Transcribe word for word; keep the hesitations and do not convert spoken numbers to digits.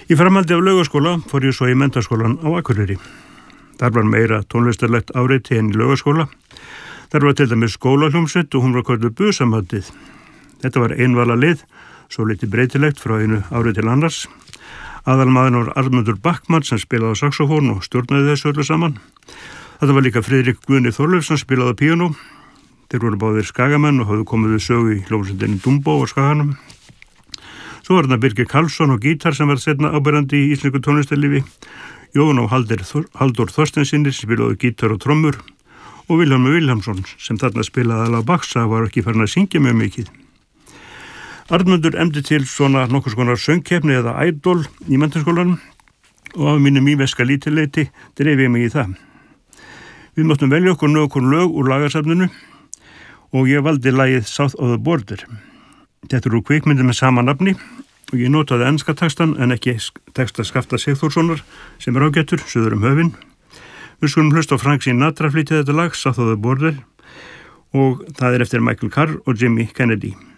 Í framhaldi af Laugaskóla fór ég svo í menntaskólan á Akureyri. Þar var meira tónlistarlegt áreiti en í Laugaskóla. Þar var til dæmis skólahljómsveit og hún var kölluð Busamhaldið. Þetta var einvala lið, svo litið breytilegt frá einu ári til annars. Aðalmaðurinn var Arnmundur Backmann sem spilaði á saxofón og stjórnaði þessu öllu saman. Þetta var líka Friðrik Guðni Þorleifs sem spilaði á píanó. Þeir voru báðir skagamenn og hafðu komið við sögu í hljómsveitinni Dumbo á Skaganum. Svo var þarna Birgir Karlsson og gítar sem var seinna áberandi í íslensku tónlistarlífi. Jón og Haldur, Halldór Þorsteinssynir spilaði gítar og trommur og Vilhjálmur Vilhjálmsson sem þarna spilaði alveg á baksa var ekki farin að syngja mjög mikið. Arnmundur emdi til svona nokkur skonar söngkeppni eða idol í menntaskólanum og af mínu mýveska lítileiti dreif ég mig í það. Við máttum velja okkur nokkur lög úr lagarsafninu og ég valdi lagið South of the Border. Þetta eru kvikmyndir með sama nafni og ég notaði enska textan en ekki texta Skafta Sigþórssonar sem er ágættur, suður um höfin. Við skulum hlusta á Frank Sinatra flytja þetta lag, South of the Border, og það er eftir Michael Carr og Jimmy Kennedy.